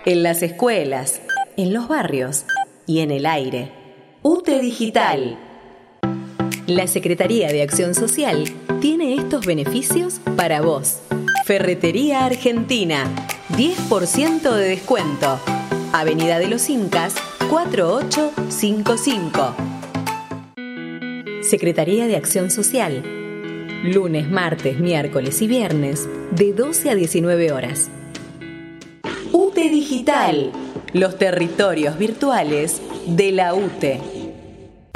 en las escuelas, en los barrios y en el aire. UTE Digital. La Secretaría de Acción Social tiene estos beneficios para vos. Ferretería Argentina, 10% de descuento. Avenida de los Incas, 4855. Secretaría de Acción Social. Lunes, martes, miércoles y viernes, de 12 a 19 horas. UTE Digital, los territorios virtuales de la UTE.